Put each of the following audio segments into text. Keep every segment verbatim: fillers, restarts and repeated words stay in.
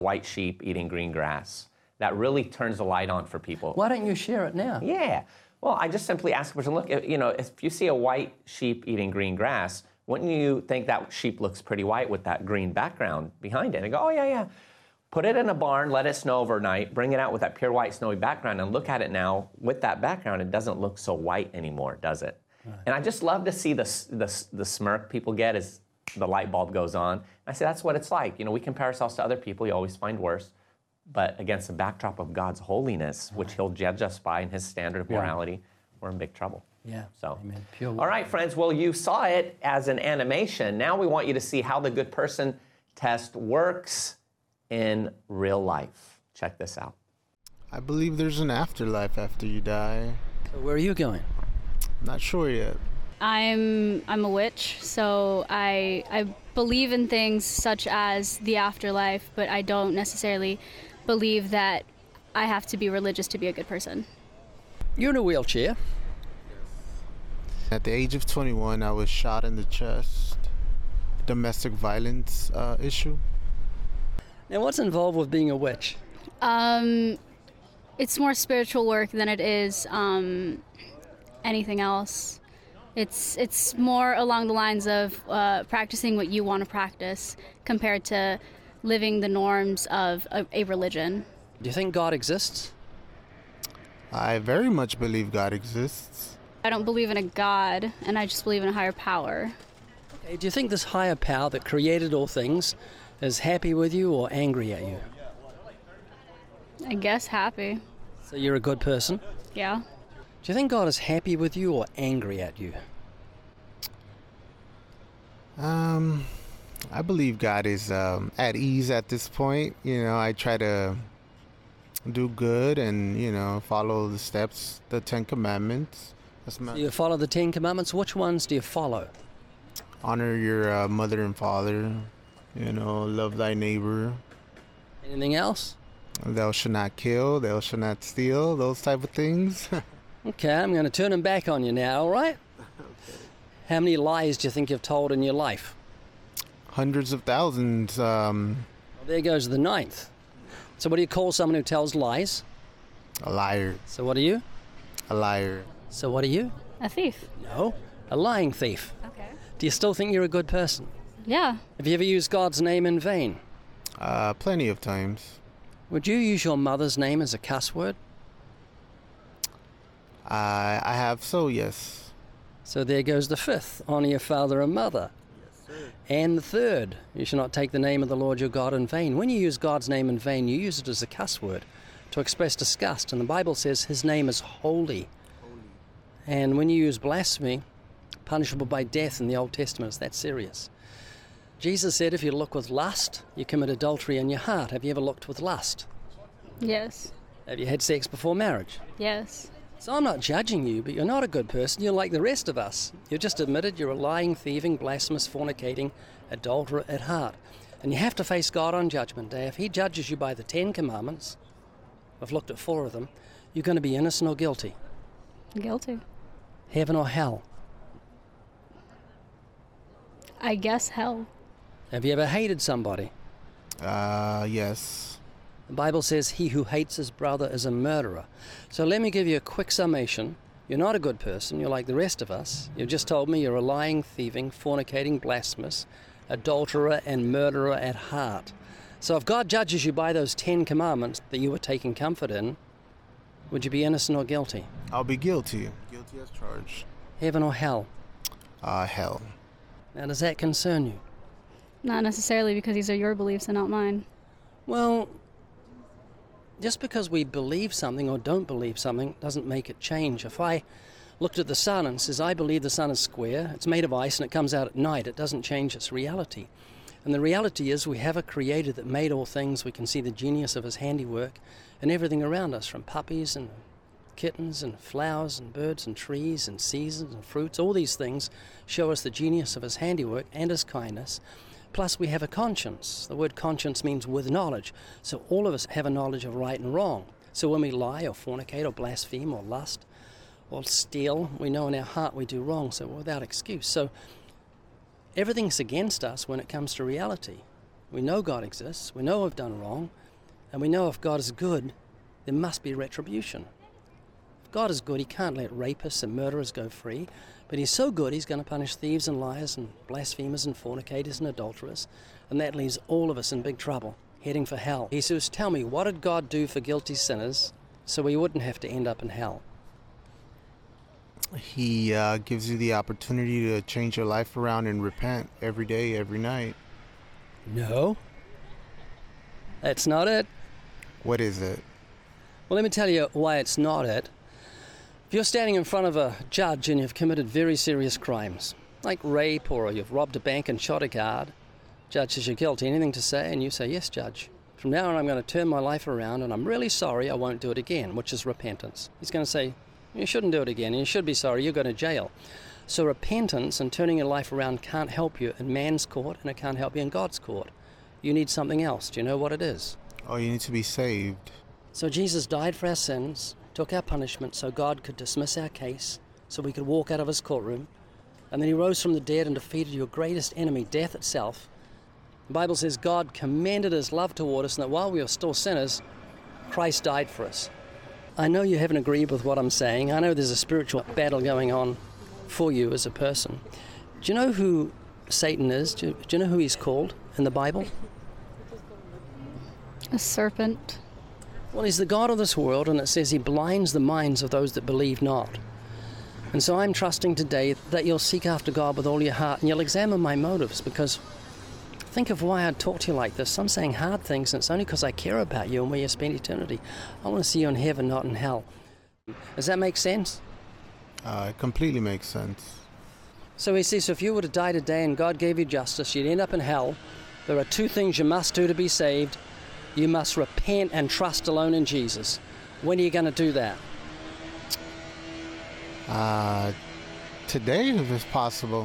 white sheep eating green grass. That really turns the light on for people. Why don't you share it now? Yeah. Well, I just simply ask a person, look, you know, if you see a white sheep eating green grass, wouldn't you think that sheep looks pretty white with that green background behind it? And I go, oh, yeah, yeah. Put it in a barn, let it snow overnight, bring it out with that pure white snowy background, and look at it now with that background. It doesn't look so white anymore, does it? Right. And I just love to see the, the, the smirk people get as the light bulb goes on. I say, that's what it's like. You know, we compare ourselves to other people. You always find worse. But against the backdrop of God's holiness, which he'll judge us by in his standard of morality, yeah. we're in big trouble. Yeah. So, Amen. Pure all right, friends. Well, you saw it as an animation. Now we want you to see how the good person test works in real life. Check this out. I believe there's an afterlife after you die. So where are you going? Not sure yet. I'm I'm a witch, so I I believe in things such as the afterlife, but I don't necessarily believe that I have to be religious to be a good person. You're in a wheelchair. At the age of twenty-one, I was shot in the chest. Domestic violence uh, issue. Now, what's involved with being a witch? Um, it's more spiritual work than it is um, anything else. It's it's more along the lines of uh, practicing what you want to practice compared to living the norms of a, a religion. Do you think God exists? I very much believe God exists. I don't believe in a God, and I just believe in a higher power. Okay, do you think this higher power that created all things is happy with you or angry at you? I guess happy. So you're a good person? Yeah. Do you think God is happy with you or angry at you? Um, I believe God is um, at ease at this point. You know, I try to do good and, you know, follow the steps, the Ten Commandments. That's my... So you follow the Ten Commandments. Which ones do you follow? Honor your uh, mother and father. You know, love thy neighbor. Anything else? Thou shalt not kill, thou shalt not steal, those type of things. Okay, I'm going to turn them back on you now, all right? Okay. How many lies do you think you've told in your life? Hundreds of thousands. Um, well, there goes the ninth. So what do you call someone who tells lies? A liar. So what are you? A liar. So what are you? A thief. No, a lying thief. Okay. Do you still think you're a good person? Yeah. Have you ever used God's name in vain? Uh, plenty of times. Would you use your mother's name as a cuss word? I I have, so yes. So there goes the fifth. Honor your father and mother. Yes, sir. And the third. You shall not take the name of the Lord your God in vain. When you use God's name in vain, you use it as a cuss word to express disgust. And the Bible says his name is holy. Holy. And when you use blasphemy, punishable by death in the Old Testament, it's that serious. Jesus said if you look with lust, you commit adultery in your heart. Have you ever looked with lust? Yes. Have you had sex before marriage? Yes. So I'm not judging you, but you're not a good person. You're like the rest of us. You've just admitted you're a lying, thieving, blasphemous, fornicating adulterer at heart. And you have to face God on Judgment Day. If he judges you by the Ten Commandments, I've looked at four of them, you're going to be innocent or guilty. Guilty. Heaven or hell. I guess hell. Have you ever hated somebody? Uh, yes. The Bible says he who hates his brother is a murderer. So let me give you a quick summation. You're not a good person. You're like the rest of us. You've just told me you're a lying, thieving, fornicating, blasphemous, adulterer, and murderer at heart. So if God judges you by those Ten Commandments that you were taking comfort in, would you be innocent or guilty? I'll be guilty. Guilty as charged. Heaven or hell? Uh, hell. Now, does that concern you? Not necessarily, because these are your beliefs and not mine. Well, just because we believe something or don't believe something doesn't make it change. If I looked at the sun and says, I believe the sun is square, it's made of ice and it comes out at night, it doesn't change its reality. And the reality is we have a creator that made all things. We can see the genius of his handiwork and everything around us, from puppies and kittens and flowers and birds and trees and seasons and fruits. All these things show us the genius of his handiwork and his kindness. Plus we have a conscience. The word conscience means with knowledge. So all of us have a knowledge of right and wrong. So when we lie or fornicate or blaspheme or lust or steal, we know in our heart we do wrong, so we're without excuse. So everything's against us when it comes to reality. We know God exists. We know we've done wrong. And we know if God is good, there must be retribution. If God is good, he can't let rapists and murderers go free. But he's so good, he's going to punish thieves and liars and blasphemers and fornicators and adulterers. And that leaves all of us in big trouble, heading for hell. He says, tell me, what did God do for guilty sinners so we wouldn't have to end up in hell? He uh, gives you the opportunity to change your life around and repent every day, every night. No. That's not it. What is it? Well, let me tell you why it's not it. If you're standing in front of a judge and you've committed very serious crimes, like rape, or you've robbed a bank and shot a guard, judge says you're guilty, anything to say? And you say, yes, judge. From now on, I'm going to turn my life around, and I'm really sorry, I won't do it again, which is repentance. He's going to say, you shouldn't do it again, and you should be sorry, you're going to jail. So repentance and turning your life around can't help you in man's court, and it can't help you in God's court. You need something else. Do you know what it is? Oh, you need to be saved. So Jesus died for our sins, took our punishment so God could dismiss our case, so we could walk out of his courtroom, and then he rose from the dead and defeated your greatest enemy, death itself. The Bible says God commended his love toward us, and that while we were still sinners, Christ died for us. I know you haven't agreed with what I'm saying. I know there's a spiritual battle going on for you as a person. Do you know who Satan is? Do you, do you know who he's called in the Bible? A serpent. Well, he's the god of this world, and it says he blinds the minds of those that believe not. And so I'm trusting today that you'll seek after God with all your heart, and you'll examine my motives, because think of why I'd talk to you like this. I'm saying hard things, and it's only because I care about you and where you spend eternity. I want to see you in heaven, not in hell. Does that make sense? Uh, it completely makes sense. So he says, if you were to die today and God gave you justice, you'd end up in hell. There are two things you must do to be saved. You must repent and trust alone in Jesus. When are you going to do that? Uh, today, if it's possible.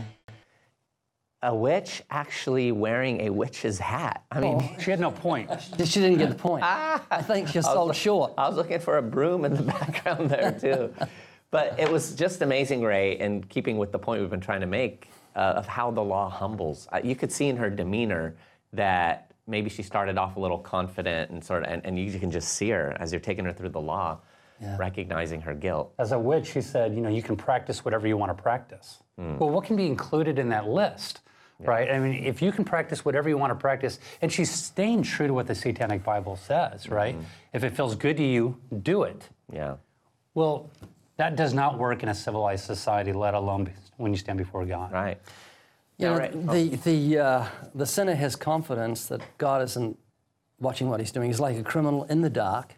A witch actually wearing a witch's hat. I mean, Oh. She had no point. She didn't get the point. I think you're sold short. I was looking for a broom in the background there too. But it was just amazing, Ray, in keeping with the point we've been trying to make uh, of how the law humbles. Uh, you could see in her demeanor that maybe she started off a little confident and sort of, and, and you can just see her as you're taking her through the law, Yeah. recognizing her guilt. As a witch, he said, you know, you can practice whatever you want to practice. Well, what can be included in that list, right? I mean, if you can practice whatever you want to practice, and she's staying true to what the Satanic Bible says, right? If it feels good to you, do it. Yeah. Well, that does not work in a civilized society, let alone be- when you stand before God. Right. You Yeah, know, right. the the uh, the sinner has confidence that God isn't watching what he's doing. He's like a criminal in the dark,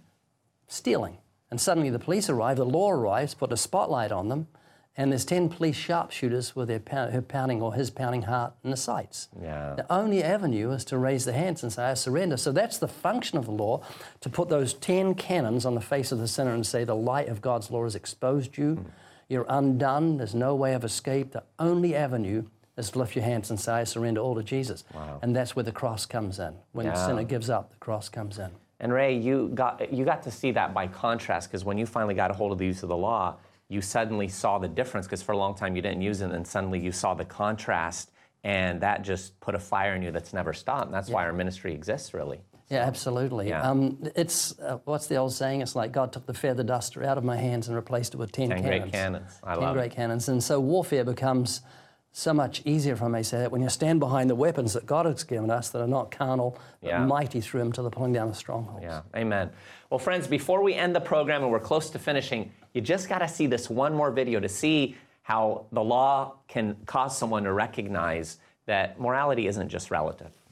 stealing. And suddenly the police arrive, the law arrives, put a spotlight on them, and there's ten police sharpshooters with their pound, her pounding or his pounding heart in the sights. Yeah. The only avenue is to raise the hands and say, I surrender. So that's the function of the law, to put those ten cannons on the face of the sinner and say, the light of God's law has exposed you. You're undone. There's no way of escape. The only avenue is to lift your hands and say, I surrender all to Jesus. Wow. And that's where the cross comes in. When the Yeah. sinner gives up, the cross comes in. And Ray, you got you got to see that by contrast, because when you finally got a hold of the use of the law, you suddenly saw the difference, because for a long time you didn't use it, and suddenly you saw the contrast, and that just put a fire in you that's never stopped. And that's why our ministry exists, really. Yeah, absolutely. Yeah. Um, it's, uh, what's the old saying? It's like God took the feather duster out of my hands and replaced it with ten, Ten cannons. great cannons. I ten love great it. cannons. And so warfare becomes so much easier, if I may say that, when you stand behind the weapons that God has given us that are not carnal, but Yeah. mighty through him to the pulling down of strongholds. Yeah, amen. Well, friends, before we end the program and we're close to finishing, you just got to see this one more video to see how the law can cause someone to recognize that morality isn't just relative.